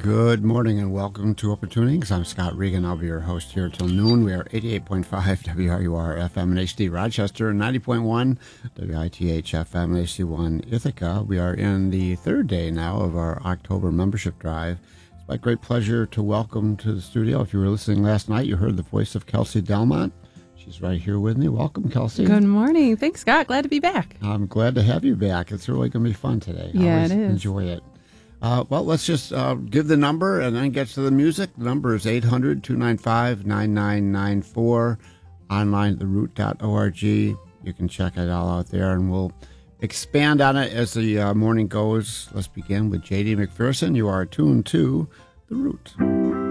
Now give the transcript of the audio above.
Good morning and welcome to Open Tunings. I'm Scott Regan. I'll be your host here till noon. We are 88.5 WRUR FM and HD Rochester, 90.1 WITH FM and HD1 Ithaca. We are in the third day now of our October membership drive. It's my great pleasure to welcome to the studio. If you were listening last night, you heard the voice of Kelsey Delmont. She's right here with me. Welcome, Kelsey. Good morning. Thanks, Scott. Glad to be back. I'm glad to have you back. It's really going to be fun today. Yeah, Always it is. Enjoy it. Well, let's just give the number and then get to the music. The number is 800-295-9994, online at theroot.org. You can check it all out there, and we'll expand on it as the morning goes. Let's begin with J.D. McPherson. You are tuned to The Root.